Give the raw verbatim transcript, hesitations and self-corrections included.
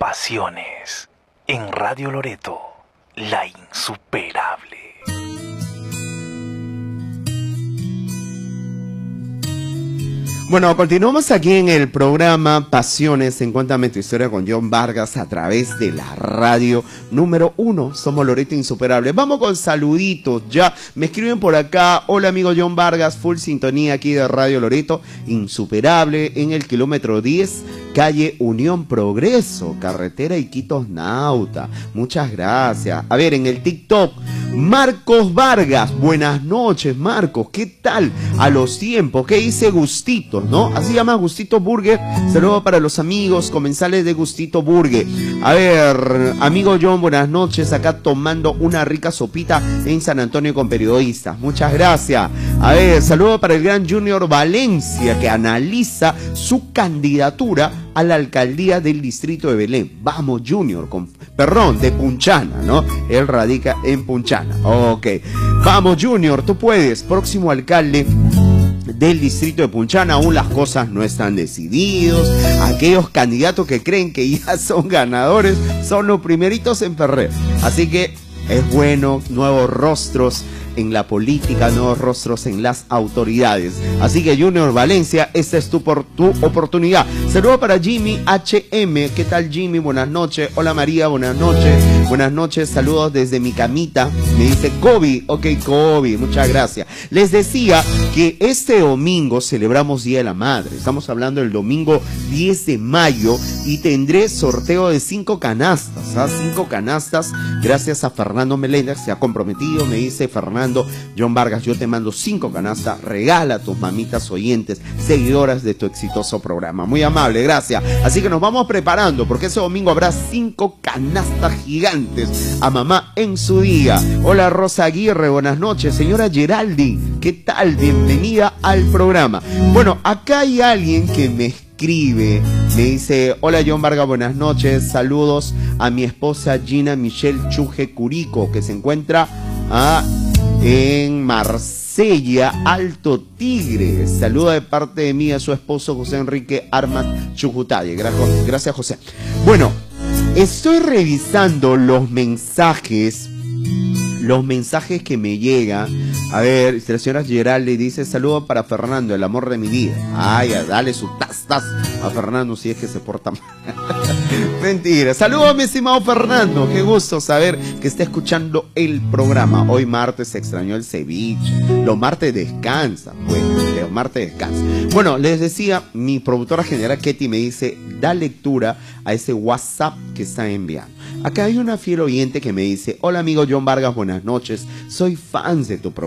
Pasiones en Radio Loreto, la insuperable. Bueno, continuamos aquí en el programa Pasiones en Cuéntame tu Historia con John Vargas a través de la radio número uno. Somos Loreto Insuperable. Vamos con saluditos ya. Me escriben por acá. Hola amigo John Vargas, full sintonía aquí de Radio Loreto Insuperable en el kilómetro diez, calle Unión Progreso, carretera Iquitos Nauta. Muchas gracias. A ver, en el TikTok, Marcos Vargas. Buenas noches, Marcos. ¿Qué tal? A los tiempos. ¿Qué dice Gustito? ¿No? Así llama Gustito Burger. Saludos para los amigos comensales de Gustito Burger. A ver, amigo John, buenas noches. Acá tomando una rica sopita en San Antonio con periodistas. Muchas gracias. A ver, saludos para el gran Junior Valencia, que analiza su candidatura a la alcaldía del distrito de Belén. Vamos, Junior, con, perdón, de Punchana, ¿no? Él radica en Punchana. Ok. Vamos, Junior, tú puedes. Próximo alcalde del distrito de Punchana. Aún las cosas no están decididos. Aquellos candidatos que creen que ya son ganadores son los primeritos en perder. Así que es bueno, nuevos rostros en la política, nuevos rostros en las autoridades. Así que Junior Valencia, esta es tu, por, tu oportunidad. Saludos para Jimmy H M. ¿Qué tal, Jimmy? Buenas noches. Hola María, buenas noches. Buenas noches, saludos desde mi camita. Me dice Kobe. Ok, Kobe, muchas gracias. Les decía que este domingo celebramos Día de la Madre. Estamos hablando del domingo diez de mayo y tendré sorteo de cinco canastas. ¿ah? Cinco canastas, gracias a Fernando Meléndez, se ha comprometido. Me dice Fernando, John Vargas, yo te mando cinco canastas, regala a tus mamitas oyentes, seguidoras de tu exitoso programa. Muy amable, gracias. Así que nos vamos preparando, porque ese domingo habrá cinco canastas gigantes a mamá en su día. Hola Rosa Aguirre, buenas noches. Señora Geraldi, ¿qué tal? Bienvenida al programa. Bueno, acá hay alguien que me escribe, me dice, hola John Vargas, buenas noches, saludos a mi esposa Gina Michelle Chuje Curico, que se encuentra a en Marsella, Alto Tigre. Saluda de parte de mí a su esposo José Enrique Armas Chujutaye. Gracias, gracias José. Bueno, estoy revisando los mensajes, los mensajes que me llegan. A ver, la señora Geraldi dice, saludo para Fernando, el amor de mi vida. Ay, dale su tas tas a Fernando si es que se porta mal. Mentira. Saludos, mi estimado Fernando. Qué gusto saber que está escuchando el programa. Hoy martes se extrañó el ceviche. Los martes descansan, pues. Los martes descansan. Bueno, les decía, mi productora general Ketty me dice, da lectura a ese WhatsApp que está enviando. Acá hay una fiel oyente que me dice, hola amigo John Vargas, buenas noches. Soy fan de tu programa.